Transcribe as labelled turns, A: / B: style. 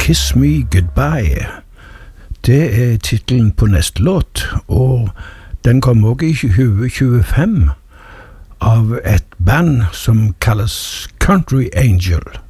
A: Kiss Me Goodbye. Det titelen på neste låt, og den kom også i 2025 av et band som kalles Country Angel.